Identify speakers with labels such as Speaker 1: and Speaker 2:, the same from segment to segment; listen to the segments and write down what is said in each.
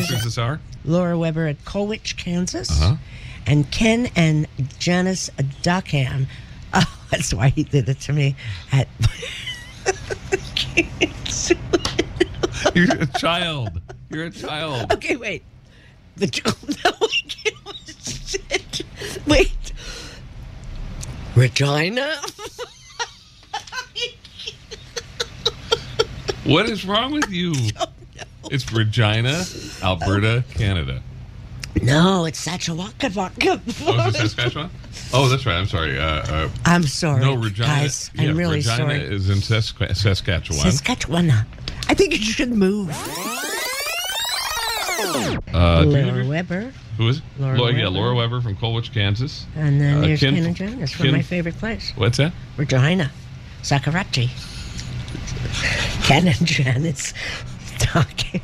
Speaker 1: answers this hour?
Speaker 2: Laura Weber at Colwich, Kansas.
Speaker 1: Uh-huh.
Speaker 2: And Ken and Janice Duckham. Oh, that's why he did it to me. At
Speaker 1: You're a child. You're a child.
Speaker 2: Okay, wait. No, I can't. Wait. Regina?
Speaker 1: What is wrong with you? It's Regina, Alberta, Canada.
Speaker 2: No, it's Saskatchewan.
Speaker 1: Oh, is it Saskatchewan? Oh, that's right. I'm sorry.
Speaker 2: I'm sorry.
Speaker 1: No, Regina.
Speaker 2: Guys, I'm really
Speaker 1: Regina
Speaker 2: sorry.
Speaker 1: is in Saskatchewan.
Speaker 2: Saskatchewan. I think you should move. Laura Weber.
Speaker 1: Who is it?
Speaker 2: Laura Weber.
Speaker 1: Yeah, Laura Weber from Colwich, Kansas.
Speaker 2: And then there's Ken and Janice from my favorite place.
Speaker 1: What's that?
Speaker 2: Regina. Sakarachi. Ken and Janice talking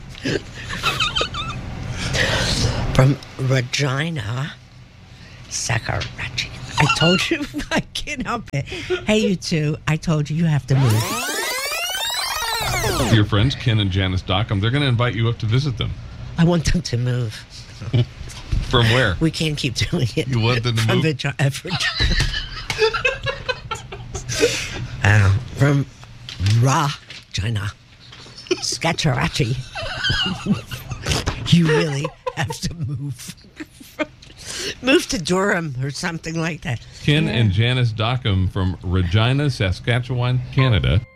Speaker 2: from Regina, Sakarachi. I told you, I can't help it. Hey, you two, I told you have to move.
Speaker 1: Your friends, Ken and Janice Dockham, they're going to invite you up to visit them.
Speaker 2: I want them to move.
Speaker 1: From where?
Speaker 2: We can't keep doing it.
Speaker 1: You want them to move?
Speaker 2: From Regina, Sakarachi. You really have to move. Move to Durham or something like that.
Speaker 1: Ken and Janice Dockham from Regina, Saskatchewan, Canada.